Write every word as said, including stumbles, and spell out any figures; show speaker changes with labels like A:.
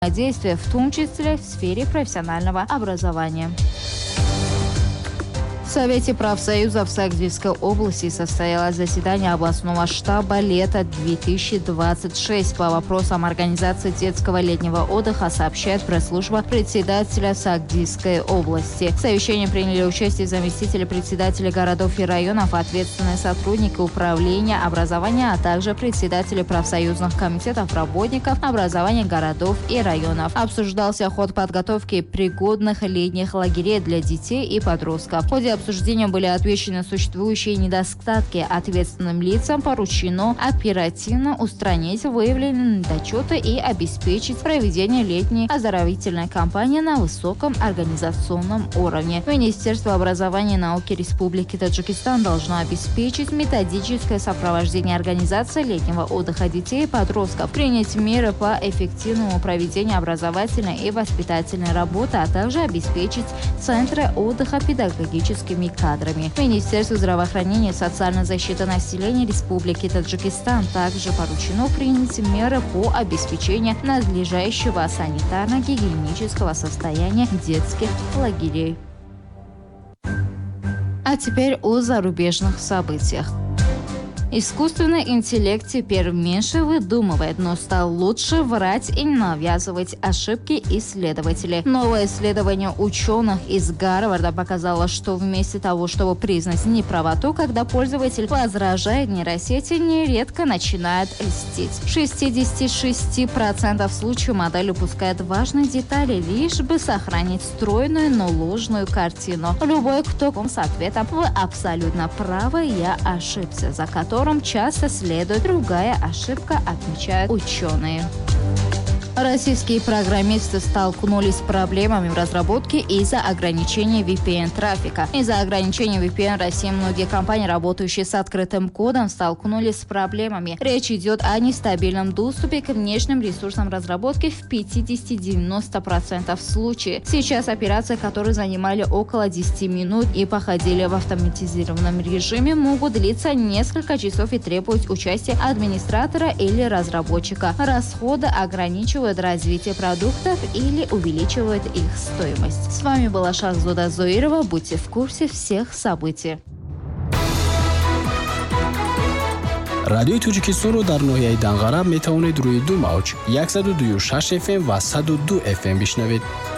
A: действия, в том числе в сфере профессионального образования. В Совете профсоюзов Сагдивской области состоялось заседание областного штаба лета две тысячи двадцать шесть по вопросам организации детского летнего отдыха, сообщает пресс-служба председателя Сагдивской области. В совещании приняли участие заместители председателей городов и районов, ответственные сотрудники управления образования, а также председатели профсоюзных комитетов работников образования городов и районов. Обсуждался ход подготовки пригодных летних лагерей для детей и подростков. В ходе обсуждения были отмечены существующие недостатки. Ответственным лицам поручено оперативно устранить выявленные недочеты и обеспечить проведение летней оздоровительной кампании на высоком организационном уровне. Министерство образования и науки Республики Таджикистан должно обеспечить методическое сопровождение организации летнего отдыха детей и подростков, принять меры по эффективному проведению образовательной и воспитательной работы, а также обеспечить центры отдыха педагогическими кадрами. Министерству здравоохранения и социальной защиты населения Республики Таджикистан также поручено принять меры по обеспечению надлежащего санитарно-гигиенического состояния детских лагерей. А теперь о зарубежных событиях. Искусственный интеллект теперь меньше выдумывает, но стал лучше врать и навязывать ошибки исследователей. Новое исследование ученых из Гарварда показало, что вместо того, чтобы признать неправоту, когда пользователь возражает, нейросети нередко начинают льстить. В шестидесяти шести процентах случаев модель упускает важные детали, лишь бы сохранить стройную, но ложную картину. Любой, кто с ответом «Вы абсолютно правы, я ошибся», за которым часто следует другая ошибка, отмечают ученые. Российские программисты столкнулись с проблемами в разработке из-за ограничения ви пи эн-трафика. Из-за ограничения ви пи эн России многие компании, работающие с открытым кодом, столкнулись с проблемами. Речь идет о нестабильном доступе к внешним ресурсам разработки в пятидесяти-девяноста процентах случаев. Сейчас операции, которые занимали около десяти минут и проходили в автоматизированном режиме, могут длиться несколько часов и требовать участия администратора или разработчика. Расходы ограничивают развитие продуктов или увеличивают их стоимость. С вами была Шахзода Зоирова. Будьте в курсе всех событий.
B: радиои Тоҷикистонро дар ноҳияи Данғараб метавонед рӯи ду мавҷ сад و دو و شش اف ام ва сад و دو اف ام бишнавед.